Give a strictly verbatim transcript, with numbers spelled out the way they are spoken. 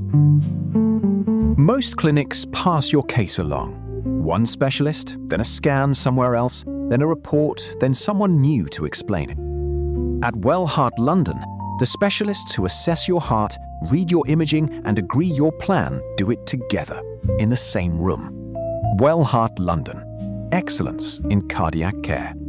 Most clinics pass your case along. One specialist, then a scan somewhere else, then a report, then someone new to explain it. At Wellheart London, the specialists who assess your heart, read your imaging, and agree your plan do it together, in the same room. Wellheart London. Excellence in cardiac care.